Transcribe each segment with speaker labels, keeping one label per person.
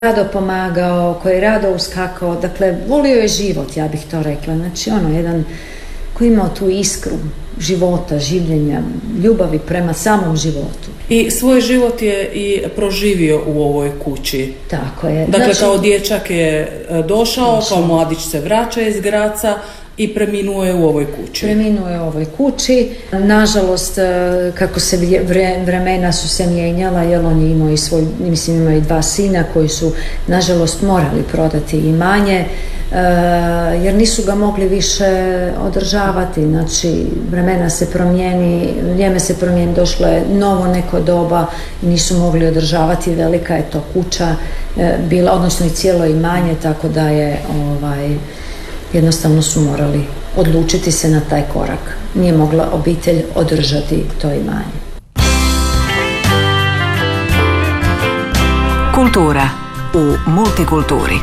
Speaker 1: rado pomagao, koji je rado uskakao, dakle volio je život, ja bih to rekla, znači jedan koji je imao tu iskru života, življenja, ljubavi prema samom životu.
Speaker 2: I svoj život je i proživio u ovoj kući.
Speaker 1: Tako je.
Speaker 2: Dakle,
Speaker 1: znači,
Speaker 2: kao dječak je došao, kao mladić se vraća iz Graca i preminuo je u ovoj kući.
Speaker 1: Preminuo je u ovoj kući. Nažalost, kako se vremena su se mijenjala, jer on je imao i svoj, mislim, imao i 2 sina koji su, nažalost, morali prodati imanje, jer nisu ga mogli više održavati. Znači, vremena se promijeni, vrijeme se promijeni, došlo je novo neko doba i nisu mogli održavati. Velika je to kuća bila, odnosno i cijelo imanje, tako da je jednostavno su morali odlučiti se na taj korak. Nije mogla obitelj održati to imanje.
Speaker 3: Kultura u multikulturi.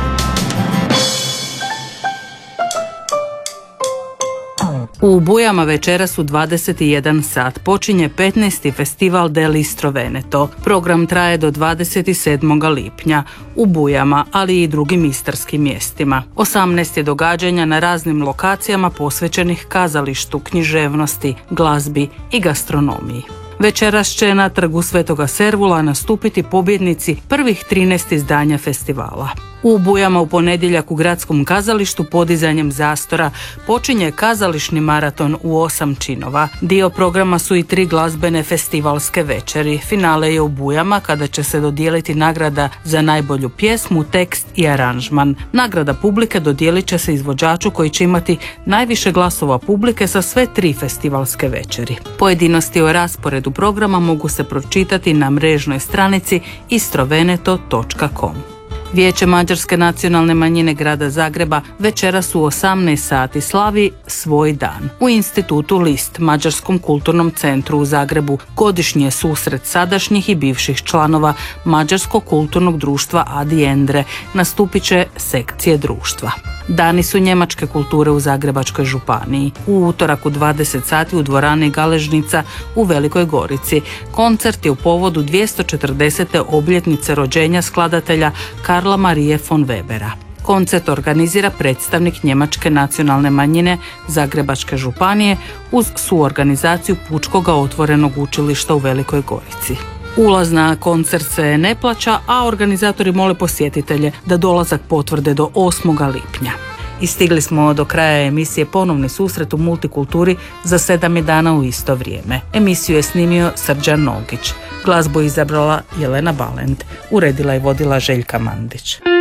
Speaker 3: U Bujama večeras u 21 sat počinje 15. festival Dell'Istro Veneto. Program traje do 27. lipnja u Bujama, ali i drugim istarskim mjestima. 18 je događanja na raznim lokacijama posvećenih kazalištu, književnosti, glazbi i gastronomiji. Večeras će na trgu Svetoga Servula nastupiti pobjednici prvih 13 izdanja festivala. U Bujama u ponedjeljak u Gradskom kazalištu podizanjem zastora počinje kazališni maraton u 8 činova. Dio programa su i 3 glazbene festivalske večeri. Finale je u Bujama kada će se dodijeliti nagrada za najbolju pjesmu, tekst i aranžman. Nagrada publike dodijelit će se izvođaču koji će imati najviše glasova publike sa sve 3 festivalske večeri. Pojedinosti o rasporedu programa mogu se pročitati na mrežnoj stranici istroveneto.com. Vijeće Mađarske nacionalne manjine grada Zagreba večeras u 18 sati slavi svoj dan. U institutu List, Mađarskom kulturnom centru u Zagrebu, godišnji je susret sadašnjih i bivših članova Mađarskog kulturnog društva Adi Endre. Nastupit će sekcije društva. Dani su njemačke kulture u Zagrebačkoj županiji. U utorak u 20 sati u dvorani Galežnica u Velikoj Gorici. Koncert je u povodu 240. obljetnice rođenja skladatelja Karla Marije von Webera. Koncert organizira predstavnik njemačke nacionalne manjine Zagrebačke županije uz suorganizaciju Pučkoga otvorenog učilišta u Velikoj Gorici. Ulaz na koncert se ne plaća, a organizatori mole posjetitelje da dolazak potvrde do 8. lipnja. I stigli smo do kraja emisije Ponovni susret u multikulturi za 7 dana u isto vrijeme. Emisiju je snimio Srđan Nogić. Glazbu izabrala Jelena Balent. Uredila i vodila Željka Mandić.